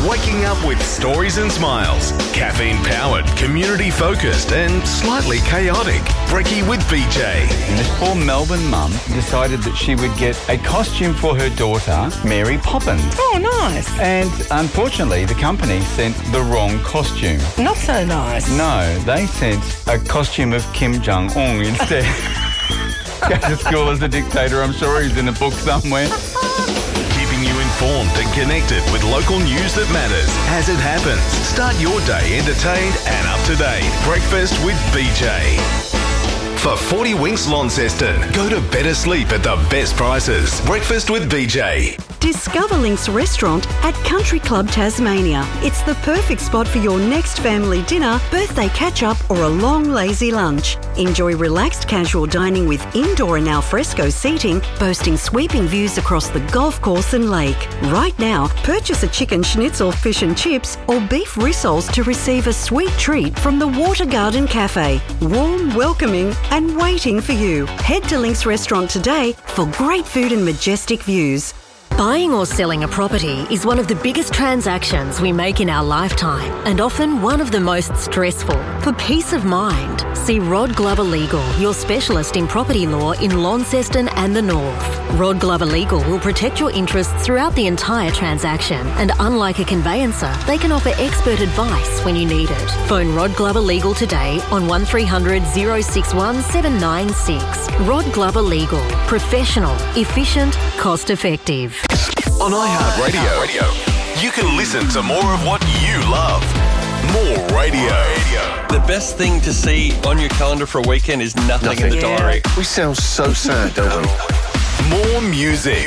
Waking up with stories and smiles. Caffeine-powered, community-focused and slightly chaotic. Brekkie with BJ. And this poor Melbourne mum decided that she would get a costume for her daughter, Mary Poppins. Oh, nice. And unfortunately, the company sent the wrong costume. Not so nice. No, they sent a costume of Kim Jong-un instead. Go to school as a dictator. I'm sure he's in a book somewhere. Keeping you informed and connected with local news that matters as it happens. Start your day entertained and up to date. Breakfast with BJ. For 40 Winks Launceston, go to better sleep at the best prices. Breakfast with BJ. Discover Links Restaurant at Country Club Tasmania. It's the perfect spot for your next family dinner, birthday catch-up or a long lazy lunch. Enjoy relaxed casual dining with indoor and alfresco seating, boasting sweeping views across the golf course and lake. Right now, purchase a chicken schnitzel, fish and chips or beef rissoles to receive a sweet treat from the Water Garden Cafe. Warm, welcoming and waiting for you. Head to Links Restaurant today for great food and majestic views. Buying or selling a property is one of the biggest transactions we make in our lifetime and often one of the most stressful. For peace of mind, see Rod Glover Legal, your specialist in property law in Launceston and the North. Rod Glover Legal will protect your interests throughout the entire transaction, and unlike a conveyancer, they can offer expert advice when you need it. Phone Rod Glover Legal today on 1300 061 796. Rod Glover Legal. Professional, efficient, cost-effective. On iHeartRadio, you can listen to more of what you love. More radio. The best thing to see on your calendar for a weekend is nothing in the diary. We sound so sad, don't we? More music.